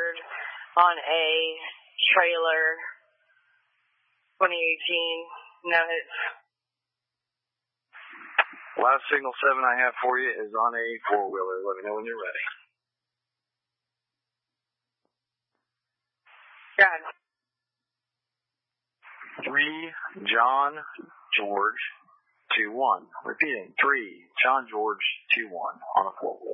injured on a trailer, 2018, no hits. Last signal 7 I have for you is on a 4-wheeler. Let me know when you're ready. Go ahead. 3 John George 21. Repeating, 3 John George 21 on a 4-wheeler.